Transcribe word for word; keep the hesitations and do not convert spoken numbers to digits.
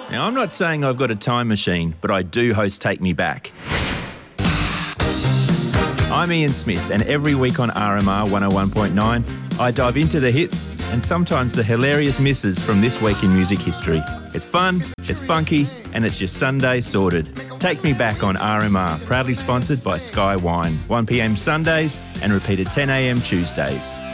Now, I'm not saying I've got a time machine, but I do host Take Me Back. I'm Ian Smith, and every week on R M R one oh one point nine, I dive into the hits and sometimes the hilarious misses from this week in music history. It's fun, it's funky, and it's your Sunday sorted. Take Me Back on R M R, proudly sponsored by Sky Wine. one p m Sundays and repeated ten a m Tuesdays.